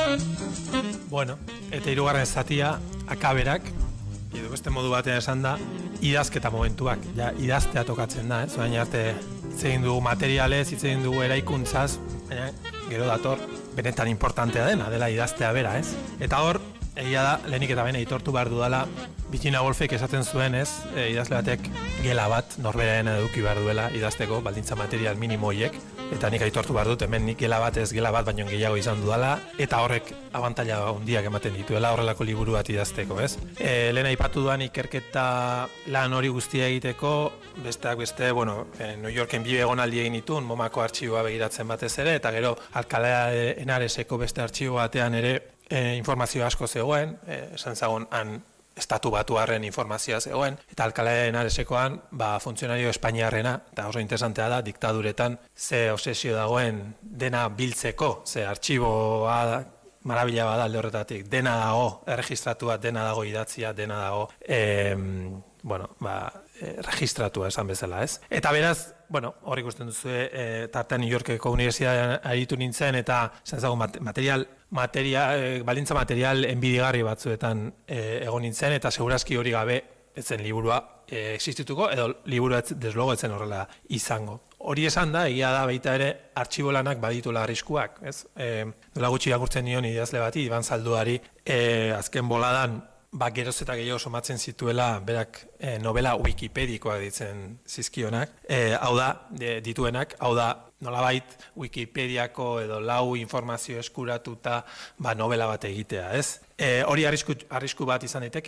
Bueno, eta hirugarren zatia, akaberak, edo beste modu batean esan da, idazketa momentuak, ja, idaztea tokatzen da, Orain arte hitz egin dugu materialez, hitz egin dugu eraikuntzaz, baina gero dator, benetan importantea dela idaztea bera, Eta hor, egia da, lehenik eta bene aitortu behar dudala, Virginia Woolfek esaten zuen, idazle batek gela bat, norberaren eduki behar duela idazteko, baldintza material minimoiek, eta nik aitortu behar dut, hemen nik gela bat ez gela bat, baino gehiago izan dudala, eta horrek abantaila handiak ematen dituela horrelako liburu bat idazteko, Lehen aipatu duan ikerketa lan hori guztia egiteko, besteak beste, New Yorken bi egonaldi egin ditun, MoMako artxiboa begiratzen batez ere, eta gero Alcalá de Henareseko beste artxibo batean ere informazio asko zegoen, esan zagon han estatu batuarren informazioa zegoen, eta Alcalá de Henaresekoan funtzionario espainiarrena, eta oso interesantea da, diktaduretan ze obsesio dagoen dena biltzeko, ze artxiboa marabila bada alde horretatik, dena dago erregistratua, dena dago idatzia, dena dago registratua esan bezala, Eta beraz, hor ikusten duzu, tartean New Yorkeko Unibertsitatean aritu nintzen, eta esan zago balintza material enbidigarri batzuetan egon nintzen, eta segurazki hori gabe etzen liburua existituko, edo liburua deslogo etzen horrela izango. Hori esan da, egia da baita ere, artxibolanak baditula arriskuak, Dola gutxi irakurtzen nion idazle bati, Iban Zalduari, azken boladan, geroz eta gehiago somatzen zituela berak novela wikipedikoak ditzen zizkionak, dituenak, hau da, nolabait Wikipediako edo lau informazio eskuratuta novela bat egitea, Hori arrisku bat izan daiteke.